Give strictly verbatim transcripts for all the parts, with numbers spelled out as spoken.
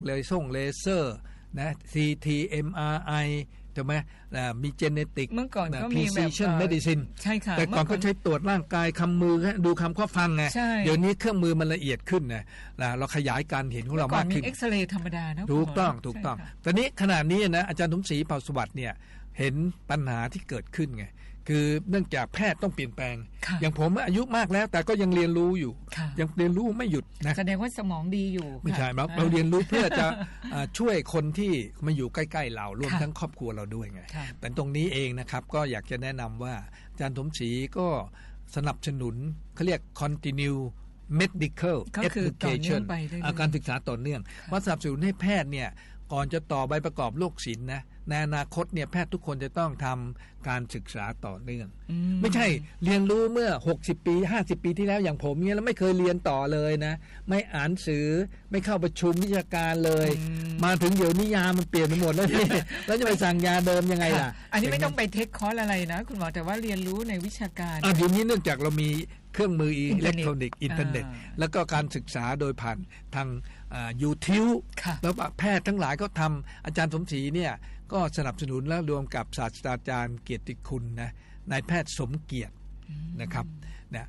เลเซอร์เลเซอร์นะ ซี ที เอ็ม อาร์ ไอ ถูกไหมมีเจเนติกเมื่อก่อนก็มีแบบ precision medicine ใช่ค่ะแต่ก่อนก็ใช้ตรวจร่างกายคำมือดูคำข้อฟังไงเดี๋ยวนี้เครื่องมือมันละเอียดขึ้นนะเราขยายการเห็นของเรามากขึ้นเอ็กซเรย์ธรรมดานะถูกต้องถูกต้องตอนนี้ขณะนี้นะอาจารย์สมศรีเผ่าสวัสดิ์เนี่ยเห็นปัญหาที่เกิดขึ้นไงคือเนื่องจากแพทย์ต้องเปลี่ยนแปลงอย่างผมอายุมากแล้วแต่ก็ยังเรียนรู้อยู่ยังเรียนรู้ไม่หยุดนะแสดงว่าสมองดีอยู่ไม่ใช่เราเราเรียนรู้เพื่อจะช่วยคนที่มาอยู่ใกล้ๆเรารวมทั้งครอบครัวเราด้วยไงแต่ตรงนี้เองนะครับก็อยากจะแนะนำว่าอาจารย์สมศรีก็สนับสนุนเขาเรียก continue medical education การศึกษาต่อเนื่องว่าสนับสนุนให้แพทย์เนี่ยก่อนจะต่อใบประกอบโรคศิลป์นะในอนาคตเนี่ยแพทย์ทุกคนจะต้องทำการศึกษาต่อเนื่องไม่ใช่เรียนรู้เมื่อหกสิบปีห้าสิบปีที่แล้วอย่างผมเนี่ยแล้วไม่เคยเรียนต่อเลยนะไม่อ่านสื่อไม่เข้าประชุมวิชาการเลยมาถึงเดี๋ยวนี้ยามันเปลี่ยนไปหมดแล้วนี่แล้วจะไปสั่งยาเดิมยังไงล่ะอันนี้ไม่ต้องไปเทคคอร์สอะไรนะคุณหมอแต่ว่าเรียนรู้ในวิชาการอ่ะเดี๋ยวนี้เนื่องจากเรามีเครื่องมืออิเล็กทรอนิกส์อินเทอร์เน็ตแล้วก็การศึกษาโดยผ่านทางยูทิวแล้วแพทย์ทั้งหลายก็ทำอาจารย์สมศรีเนี่ยก็สนับสนุนและรวมกับศาสตราจารย์เกียรติคุณนะนายแพทย์สมเกียรตินะครับนะ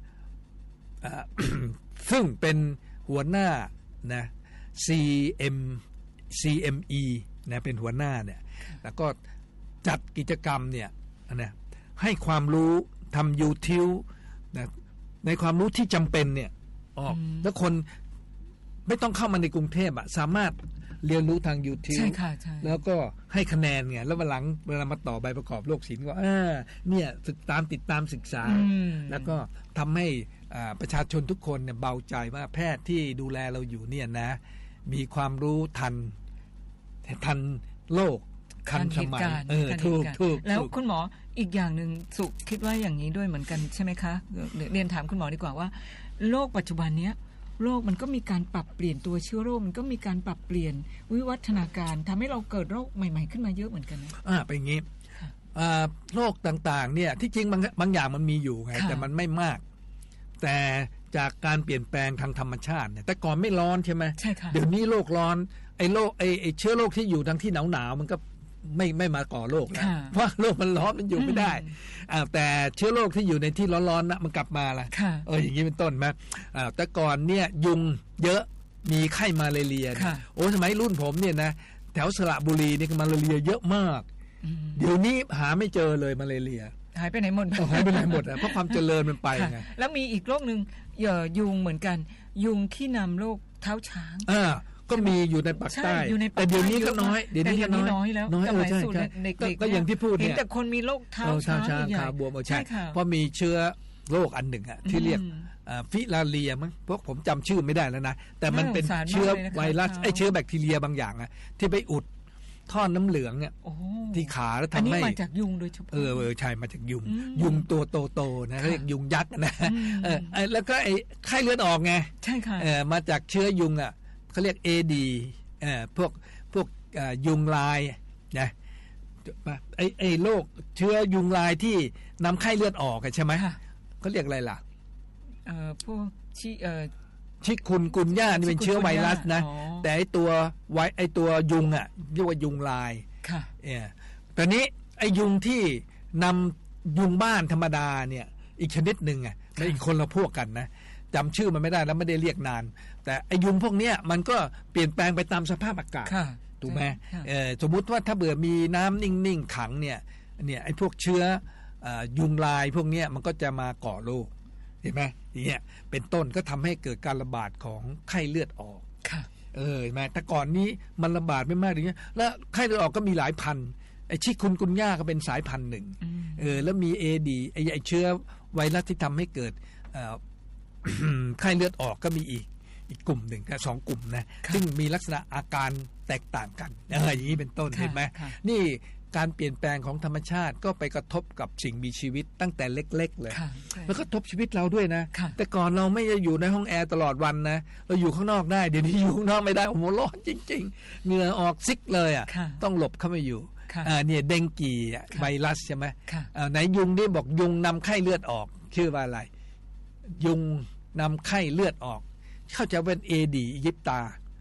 ซึ่งเป็นหัวหน้านะ ซี เอ็ม ซี เอ็ม อี นะเป็นหัวหน้าเนี่ยแล้วก็จัดกิจกรรมเนี่ยนะให้ความรู้ทำยูทิวนะในความรู้ที่จำเป็นเนี่ยออกแล้วคนไม่ต้องเข้ามาในกรุงเทพอะสามารถเรียนรู้ทาง YouTube ใช่ค่ะใช่แล้วก็ให้คะแนนไงแล้ววันหลังเวลามาต่อใบประกอบโรคศิลป์ก็อ่าเนี่ยศึกตามติดตามศึกษาแล้วก็ทำให้ประชาชนทุกคนเนี่ยเบาใจว่าแพทย์ที่ดูแลเราอยู่เนี่ยนะมีความรู้ทันทันโลกทันสมัยเออถูกถูกแล้วคุณหมออีกอย่างหนึ่งสุคิดว่าอย่างนี้ด้วยเหมือนกันใช่ไหมคะเรียนถามคุณหมอดีกว่าว่าโลกปัจจุบันเนี้ยโลกมันก็มีการปรับเปลี่ยนตัวเชื้อโรคมันก็มีการปรับเปลี่ยนวิวัฒนาการทำให้เราเกิดโรคใหม่ๆขึ้นมาเยอะเหมือนกันนะอ่าเป็นอย่างนี้โรคต่างๆเนี่ยที่จริงบางบางอย่างมันมีอยู่ไงแต่มันไม่มากแต่จากการเปลี่ยนแปลงทางธรรมชาติเนี่ยแต่ก่อนไม่ร้อนใช่ไหมใช่ค่ะเดี๋ยวนี้โลกร้อนไอ้โรคไอ้ไอ้เชื้อโรคที่อยู่ทางที่หนาวๆมันก็ไม่ไม่มาก่อโรคแล้วเพราะโรคมันร้อนมันอยู่ไม่ได้อ่าแต่เชื้อโรคที่อยู่ในที่ร้อนๆนะมันกลับมาละเอออย่างนี้เป็นต้นไหมอ่าแต่ก่อนเนี่ยยุงเยอะมีไข้มาลาเรียโอ้สมัยรุ่นผมเนี่ยนะแถวสระบุรีนี่มาลาเรียเยอะมากเดี๋ยวนี้หาไม่เจอเลยมาลาเรียหายไปไหนหมดหายไปไหนหมดอ่ะเพราะความเจริญมันไปไงแล้วมีอีกโรคนึงเหยื่อยุงเหมือนกันยุงที่นำโรคเท้าช้างอ่าก็มีอยู่ในปากใต้แต่เดี๋ยวนี้ก็น้อยเดี๋ยวนี้ก็น้อยแล้วน้อยใช่ใช่ก็อย่างที่พูดเนี่ยเห็นแต่คนมีโรคเท้าช้างขาบวมใช่เพราะมีเชื้อโรคอันหนึ่งอ่ะที่เรียกฟิลาเรียมั้งพวกผมจำชื่อไม่ได้แล้วนะแต่มันเป็นเชื้อไวรัสไอเชื้อแบคทีเรียบางอย่างอ่ะที่ไปอุดท่อน้ำเหลืองเนี่ยที่ขาแล้วทำให้อันนี้มาจากยุงโดยเฉพาะเออเออใช่มาจากยุงยุงตัวโตๆนะเรียกยุงยักษ์นะเออแล้วก็ไอ้ไข้เลือดออกไงใช่ค่ะเออมาจากเชื้อยุงอ่ะเขาเรียก เอ ดี เอ่อพวกพวกยุงลายนะไอ้ไอ้โรคเชื้อยุงลายที่นำไข้เลือดออกใช่ไหมเขาเรียกอะไรล่ะเอ่อพวกชิเอ่อชิคุนกุนย่านี่เป็นเชื้อไวรัสนะแต่ไอ้ตัวไวไอ้ตัวยุงอ่ะเรียกว่ายุงลายค่ะเออตอนนี้ไอ้ยุงที่นำยุงบ้านธรรมดาเนี่ยอีกชนิดหนึ่งอ่ะมันอีกคนละพวกกันนะจำชื่อมันไม่ได้แล้วไม่ได้เรียกนานแต่ไอ้ยุงพวกเนี้ยมันก็เปลี่ยนแปลงไปตามสภาพอากาศถูกไหมเออสมมุติว่าถ้าเบื่อมีน้ำนิ่งๆขังเนี่ยเนี่ยไอ้พวกเชื้อยุงลายพวกเนี้ยมันก็จะมาก่อโรคเห็นไหมอย่างเงี้ยเป็นต้นก็ทำให้เกิดการระบาดของไข้เลือดออกเออเห็นไหมแต่ก่อนนี้มันระบาดไม่มากอย่างเงี้ยแล้วไข้เลือดออกก็มีหลายพันไอ้ชิคุนกุนย่าก็เป็นสายพันธุ์หนึ่งเออแล้วมีเอดีไอ้ไอ้เชื้อไวรัสที่ทำให้เกิดไข้เลือดออกก็มีอีกอีกกลุ่มหนึ่งกับสองกลุ่มนะซึ่งมีลักษณะอาการแตกต่างกันอะไรอย่างนี้เป็นต้นเห็นไหมนี่การเปลี่ยนแปลงของธรรมชาติก็ไปกระทบกับสิ่งมีชีวิตตั้งแต่เล็กๆเลยแล้วก็กระทบชีวิตเราด้วยนะแต่ก่อนเราไม่ได้อยู่ในห้องแอร์ตลอดวันนะเราอยู่ข้างนอกได้เดี๋ยวนี้อยู่ข้างนอกไม่ได้โอ้โหร้อนจริงๆเหงื่อออกซิกเลยอ่ะต้องหลบเข้ามาอยู่อ่าเนี่ยเดงกีไวรัสใช่ไหมไหนยุงนี่บอกยุงนำไข้เลือดออกชื่อว่าอะไรยุงนำไข้เลือดออกเข้าใจเป็นเอดียิปตา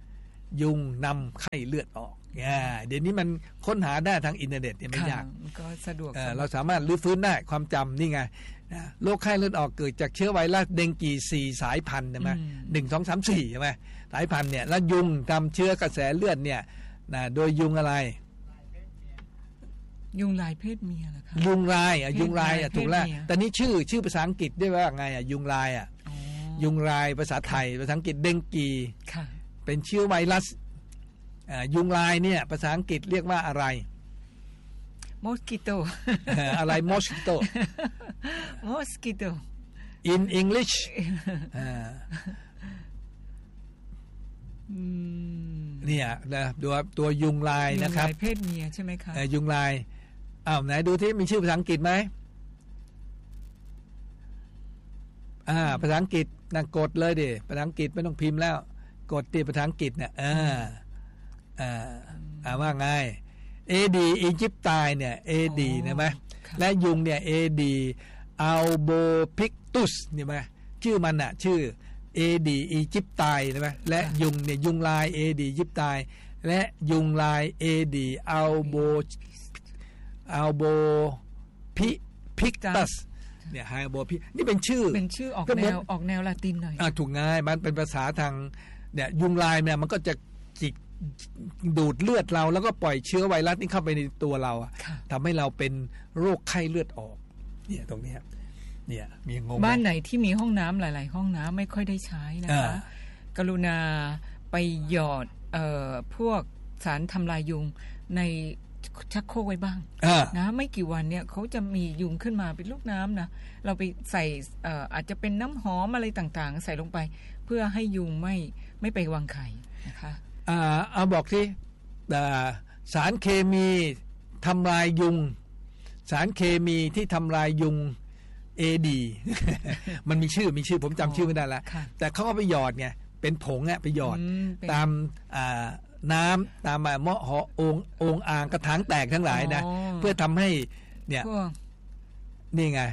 ยุงนำไข้เลือดออกเดี๋ยวนี้มันค้นหาได้ทางอินเทอร์เน็ตเนี่ยไม่ยากก็สะดวกเ, เราสามารถรื้อฟื้นได้ความจำนี่ไงโรคไข้เลือดออกเกิดจากเชื้อไวรัสเดงกีสี่สายพันธุ์ใช่ไหมหนึ่งสองสามสี่ใช่ไหมสายพันธุ์เนี่ยแล้วยุงทำเชื้อกระแสเลือดเนี่ยนะโดยยุงอะไรยุงลายเพศเมียเหรอคะยุงลายอ่ะยุงลายอ่ะถูกแล้วแต่นี่ชื่อชื่อภาษาอังกฤษได้ว่าไงอ่ะยุงลายอ่ะยุงลายภาษาไทยภาษาอังกฤษเดงกีเป็นเชื้อไวรัสยุงลายเนี่ยภาษาอังกฤษเรียกว่าอะไร mosquito อะไร mosquito mosquito in English เนี่ยนะตัวตัวยุงลายนะครับยุงลายเพศเมียใช่ไหมคะยุงลายอ้าวไหนดูที่มีชื่อภาษาอังกฤษไหมอ่าภาษาอังกฤษนั่งกดเลยดิภาษาอังกฤษไม่ต้องพิมพ์แล้วกดที่ภาษาอังกฤษเนี่ยอ่าอ่าอ่าว่าไงเอดีอียิปต์ตายเนี่ยเอดีใช่ไหมและยุงเนี่ยเอดีอัลโบพิกตุสใช่ไหมชื่อมันน่ะชื่อเอดีอียิปต์ตายใช่ไหมและยุงเนี่ยยุงลายเอดีอียิปต์ตายและยุงลายเอดีอัลโบอัลโบพิพิกตัสเนี่ยไฮโบพินี่เป็นชื่อเป็นชื่อออกแนวออกแนวละตินหน่อยอ่าถูกง่ายมันเป็นภาษาทางเนี่ยยุงลายเนี่ยมันก็จะจิกดูดเลือดเราแล้วก็ปล่อยเชื้อไวรัสนี่เข้าไปในตัวเราทำให้เราเป็นโรคไข้เลือดออกเนี่ยตรงนี้เนี่ยมีงงบ้านไหนที่มีห้องน้ำหลายๆห้องน้ำไม่ค่อยได้ใช้นะคะกรุณาไปหยอดเอ่อพวกสารทำลายยุงในชักโครกไว้บ้างนะไม่กี่วันเนี่ยเขาจะมียุงขึ้นมาเป็นลูกน้ำนะเราไปใส่เอ่ออาจจะเป็นน้ำหอมอะไรต่างๆใส่ลงไปเพื่อให้ยุงไม่ไม่ไปวางไข่นะคะอ่าเอาบอกที่สารเคมีทำลายยุงสารเคมีที่ทำลายยุง เอ ดี มันมีชื่อมีชื่อผมจำชื่อไม่ได้แล้วแต่เขาก็ไปหยอดไงเป็นผงอะไปหยอดตามน้ำตามหม้อหอององอ่างกระถางแตกทั้งหลายนะเพื่อทำให้เนี่ยนี่ไง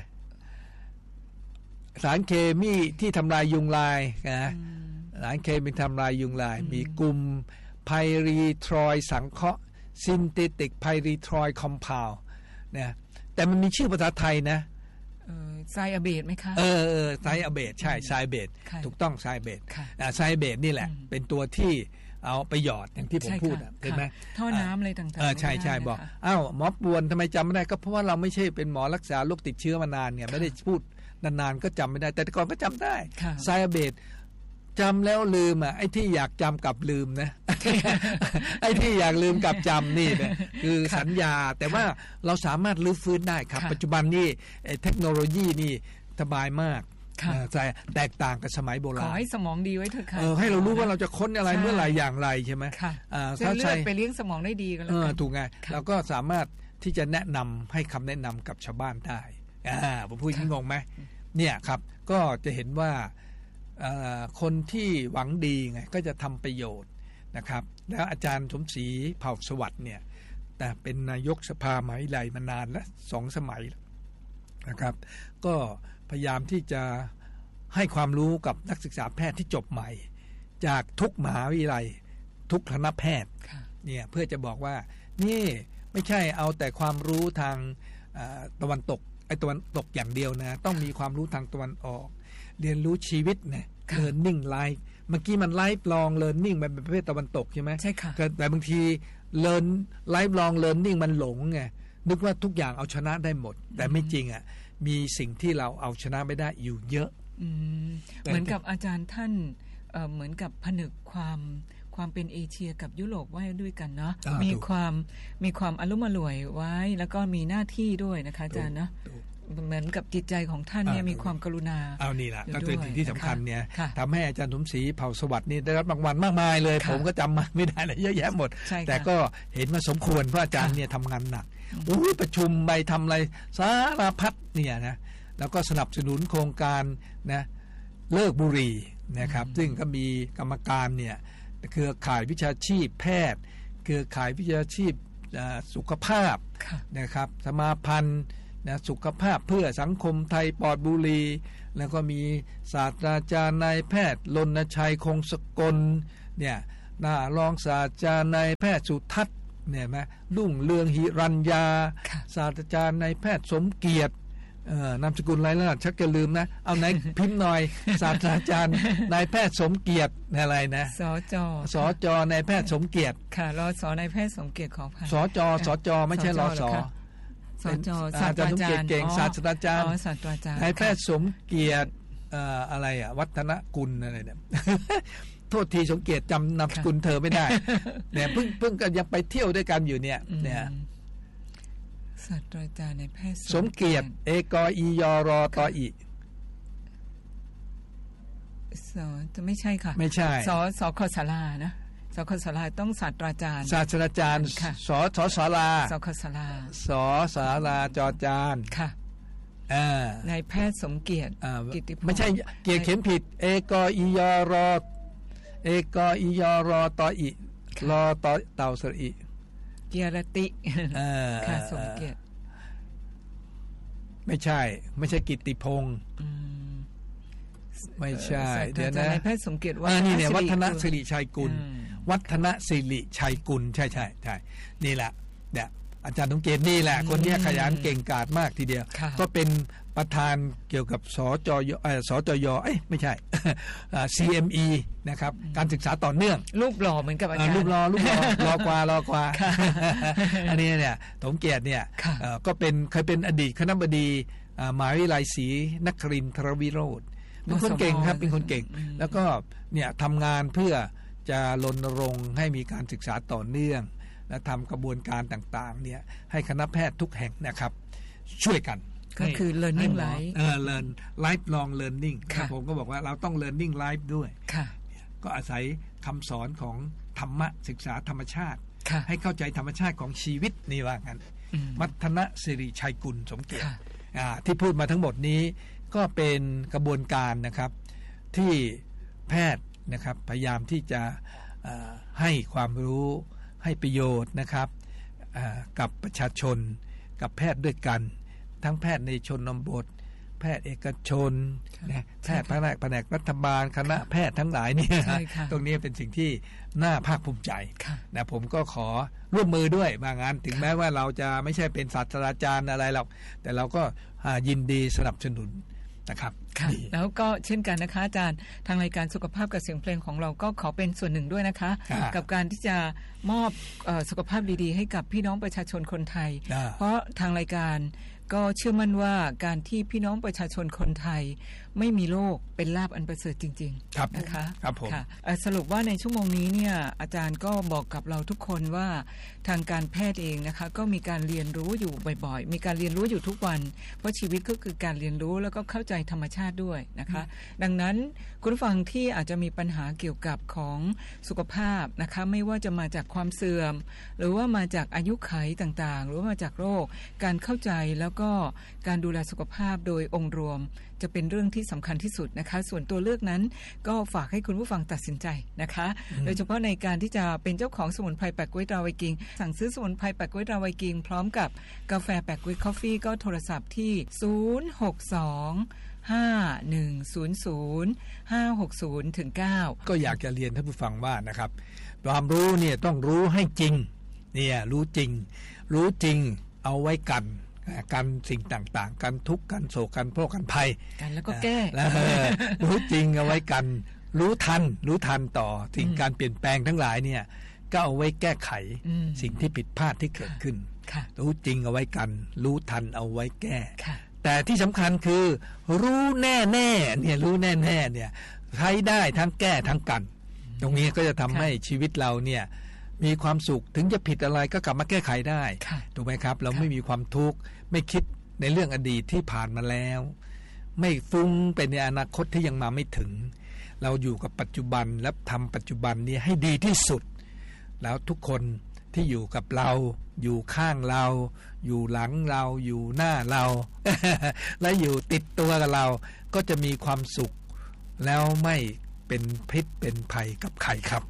สารเคมีที่ทำลายยุงลายนะสารเคมีทำลายยุงลายมีกลุ่มไพรีทรอยสังเคราะห์ซินเทติกไพรีทรอยคอมเพลด์เนี่ยแต่มันมีชื่อภาษาไทยนะไซอะเบตไหมคะเออเออไซอะเบตใช่ไซเบตถูกต้องไซเบตไซเบตนี่แหละเป็นตัวที่เอาไปหยอดอย่างที่ผมพูดเห็นไหมท่อน้ำอะไรต่างๆเออใช่ใช่บอกอ้าวหมอปวนทำไมจำไม่ได้ก็เพราะว่าเราไม่ใช่เป็นหมอรักษาโรคติดเชื้อมานานเนี่ยไม่ได้พูดนานๆก็จำไม่ได้แต่ก่อนก็จำได้ไซอะเบตจำแล้วลืมอ่ะไอ้ที่อยากจำกับลืมนะไอ้ที่อยากลืมกับจำนี่เนี่ยคือสัญญาแต่ว่าเราสามารถรื้อฟื้นได้ครับปัจจุบันนี่เทคโนโลยีนี่สบายมากแตกต่างกับสมัยโบราณขอให้สมองดีไว้เถอะค่ะให้เรารู้ว่าเราจะค้นอะไรเมื่อไหร่อย่างไรใช่ไหมเส้นเลือดไปเลี้ยงสมองได้ดีก็แล้วกันถูกไงเราก็สามารถที่จะแนะนำให้คำแนะนำกับชาวบ้านได้ผมพูดงงไหมเนี่ยครับก็จะเห็นว่าคนที่หวังดีไงก็จะทำประโยชน์นะครับแล้วอาจารย์สมศรีเผ่าสวัสดิ์เนี่ยเป็นนายกสภามหาวิทยาลัยมานานแล้วสองสมัยนะครับก็พยายามที่จะให้ความรู้กับนักศึกษาแพทย์ที่จบใหม่จากทุกมหาวิทยาลัยทุกคณะแพทย์เนี่ยเพื่อจะบอกว่านี่ไม่ใช่เอาแต่ความรู้ทางตะวันตกไอ้ตะวันตกอย่างเดียวนะต้องมีความรู้ทางตะวันออกเรียนรู้ชีวิตเนี่ย learning life เมื่อกี้มัน life long learning มันเป็นประเภทตะวันตกใช่ไหมใช่ค่ะแต่บางที learn life long learning มันหลงไงนึกว่าทุกอย่างเอาชนะได้หมดแต่ไม่จริงอ่ะมีสิ่งที่เราเอาชนะไม่ได้อยู่เยอะเหมือนกับอาจารย์ท่าน เ, เหมือนกับผนึกความความเป็นเอเชียกับยุโรปไว้ด้วยกันเนาะมีความมีความอารมณ์อร่วยไว้แล้วก็มีหน้าที่ด้วยนะคะอาจารย์นะเหมือนกับจิตใจของท่านเนี่ยมีความกรุณาเอานี่แหละก็เป็นสิ่งที่สำคัญเนี่ยทำให้อาจารย์สมศรีเผ่าสวัสดิ์นี่ได้รับรางวัลมากมายเลยผมก็จำมาไม่ได้เลยเยอะแยะหมดแต่ก็เห็นว่าสมควรเพราะอาจารย์เนี่ยทำงานหนักอู้ประชุมไปทำอะไรสารพัดเนี่ยนะแล้วก็สนับสนุนโครงการนะเลิกบุหรี่นะครับซึ่งก็มีกรรมการเนี่ยเครือข่ายวิชาชีพแพทย์เครือข่ายวิชาชีพสุขภาพนะครับสมาพันธ์นะสุขภาพเพื่อสังคมไทยปลอดบุหรี่แล้วก็มีศาสตราจารย์นายแพทย์รณชัยคงสกลเนี่ยหน้ารองศาสตราจารย์นายแพทย์สุทัศน์เนี่ยไหมรุ่งเรืองหิรัญญาศาสตราจารย์นายแพทย์สมเกียรติเอ่อนามสกุลไรล่ะชักจะลืมนะเอาไหน พิมพ์หน่อยศาสตราจารย์นายแพทย์สมเกียรติอะไรนะสจสจนายแพทย์สมเกียรติค่ะรสนายแพทย์สมเกียรติขออภัยสจสจไม่ใช่รสสจศาสตราจารย์เก่งศาสตราจารย์อ๋อศาสตราจารย์นายแพทย์สมเกียรติเอ่ออะไรอ่ะวัฒนกุลอะไรเนี่ย โทษทีสมเกียรติจำนามสกุลเธอไม่ได้เนี่ยเพิ่งเพิ่งกันยังไปเที่ยวด้วยกันอยู่เนี่ยเนี่ยศาสตราจารย์นายแพทย์สมเกียรติเอกอียรอตออีสจะไม่ใช่ค่ะไม่ใช่สสคศาลานะสคศาลาต้องศาสตราจารย์ศาสตราจารย์สสศาลาสคศาลาสศาลาจอจานค่ะอ่านายแพทย์สมเกียรติกิตติพงศ์ไม่ใช่เกียรติเขียนผิดเอกอียรอเอกอียรอตออีรอตอเต่าสระอีเกียรติค่ะสมเกียรติไม่ใช่ไม่ใช่กิตติพงศ์ไม่ใช่เดี๋ยวนะนายแพทย์สมเกียรติว่านี่เนี่ยวัฒนศิริชัยกุลวัฒนศิริชัยกุลใช่ใช่ใช่นี่แหละเนี่ยอาจารย์สมเกียรตินี่แหละคนนี้ขยันเก่งกาจมากทีเดียวก็เป็นประธานเกี่ยวกับสจยสจยเอ้ยไม่ใช่ ซี เอ็ม อี นะครับการศึกษาต่อเนื่องรูปหล่อเหมือนกับอาจารย์รูปหล่อรูปหล่อรอกว่ารอกว่าอันนี้เนี่ยสมเกียรติเนี่ยก็เป็นเคยเป็นอดีตคณบดีมหาวิทยาลัยศรีนครินทรวิโรธเป็นคนเก่งครับเป็นคนเก่งแล้วก็เนี่ยทำงานเพื่อจะรณรงค์ให้มีการศึกษาต่อเนื่องและทำกระบวนการต่างๆเนี่ยให้คณะแพทย์ทุกแห่งนะครับช่วยกันก็คือ learning life เออ learn lifelong learning ผมก็บอกว่าเราต้อง learning life ด้วยก็อาศัยคำสอนของธรรมะศึกษาธรรมชาติให้เข้าใจธรรมชาติของชีวิตนี่ว่างั้นมัทนะสิริชัยกุลสมเกียรติที่พูดมาทั้งหมดนี้ก็เป็นกระบวนการนะครับที่แพทย์นะครับพยายามที่จะให้ความรู้ให้ประโยชน์นะครับกับประชาชนกับแพทย์ด้วยกันทั้งแพทย์ในชนบทแพทย์เอกชนนะแพทย์แผนกแผนกรัฐบาลคณะแพทย์ทั้งหลายเนี่ยตรงนี้เป็นสิ่งที่น่าภาคภูมิใจนะผมก็ขอร่วมมือด้วยบางงานถึงแม้ว่าเราจะไม่ใช่เป็นศาสตราจารย์อะไรหรอกแต่เราก็ยินดีสนับสนุนนะครับแล้วก็เช่นกันนะคะอาจารย์ทางรายการสุขภาพกับเสียงเพลงของเราก็ขอเป็นส่วนหนึ่งด้วยนะคะกับการที่จะมอบสุขภาพดีๆให้กับพี่น้องประชาชนคนไทยเพราะทางรายการก็เชื่อมั่นว่าการที่พี่น้องประชาชนคนไทยไม่มีโรคเป็นลาภอันประเสริฐจริงๆนะคะครับผมสรุปว่าในชั่วโมงนี้เนี่ยอาจารย์ก็บอกกับเราทุกคนว่าทางการแพทย์เองนะคะก็มีการเรียนรู้อยู่บ่อยๆมีการเรียนรู้อยู่ทุกวันเพราะชีวิตก็คือการเรียนรู้แล้วก็เข้าใจธรรมชาติด้วยนะคะดังนั้นคุณผู้ฟังที่อาจจะมีปัญหาเกี่ยวกับของสุขภาพนะคะไม่ว่าจะมาจากความเสื่อมหรือว่ามาจากอายุขัยต่างๆหรือว่ามาจากโรคการเข้าใจแล้วก็การดูแลสุขภาพโดยองค์รวมจะเป็นเรื่องที่สำคัญที่สุดนะคะส่วนตัวเลือกนั้นก็ฝากให้คุณผู้ฟังตัดสินใจนะคะโดยเฉพาะในการที่จะเป็นเจ้าของสมุนไพรแปะก๊วยตราไวกิงสั่งซื้อสมุนไพรแปะก๊วยตราไวกิงพร้อมกับกาแฟแปะก๊วยคอฟฟี่ก็โทรศัพท์ที่ศูนย์ หก สอง ห้า หนึ่ง ศูนย์ ศูนย์ ห้า หก ศูนย์ ถึง เก้าก็อยากจะเรียนท่านผู้ฟังว่านะครับความรู้เนี่ยต้องรู้ให้จริงเนี่ยรู้จริงรู้จริงเอาไว้กันกันสิ่งต่างๆกันทุกข์กันโศกกันโรคกันภัยกันแล้วก็แก้รู้จริงเอาไว้กันรู้ทันรู้ทันต่อสิ่งการเปลี่ยนแปลงทั้งหลายเนี่ยก็เอาไว้แก้ไขสิ่งที่ผิดพลาดที่เกิดขึ้นรู้จริงเอาไว้กันรู้ทันเอาไว้แก้แต่ที่สำคัญคือรู้แน่แน่เนี่ยรู้แน่แน่เนี่ยใช้ได้ทั้งแก้ทั้งกันตรงนี้ก็จะทำให้ชีวิตเราเนี่ยมีความสุขถึงจะผิดอะไรก็กลับมาแก้ไขได้ถูกไหมครับเราไม่มีความทุกข์ไม่คิดในเรื่องอดีตที่ผ่านมาแล้วไม่ฟุ้งไปในอนาคตที่ยังมาไม่ถึงเราอยู่กับปัจจุบันและทำปัจจุบันนี้ให้ดีที่สุดแล้วทุกคนที่อยู่กับเราอยู่ข้างเราอยู่หลังเราอยู่หน้าเรา และอยู่ติดตัวกับเราก็จะมีความสุขแล้วไม่เป็นพิษเป็นภัยกับใครครับ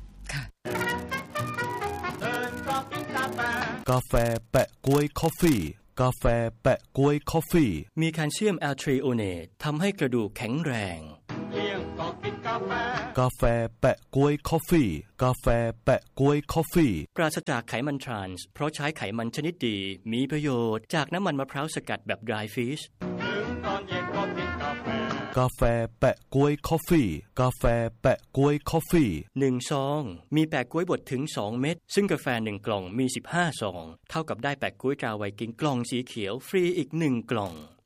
กาแฟแปะก๊วยคอฟฟี่กาแฟแปะก๊วยคอฟฟี่มีแคลเซียมแอลทรีโอเนตทำให้กระดูกแข็งแรงเลี้ยงก็กินกากาแฟแปะก๊วยคอฟฟี่กาแฟแปะก๊วยคอฟฟี่ปราศจากไขมันทรานส์เพราะใช้ไขมันชนิดดีมีประโยชน์จากน้ำมันมะพร้าวสกัดแบบ dry fish กาแฟแปะก๊วยคอฟฟี่กาแฟแปะก๊วยคอฟฟี่หนึ่งซองมีแปะก๊วยบดถึงสองเม็ดซึ่งกาแฟหนึ่งกล่องมีสิบห้าซองเท่ากับได้แปะก๊วยตราไวกิ้งกล่องสีเขียวฟรีอีกหนึ่งกล่อง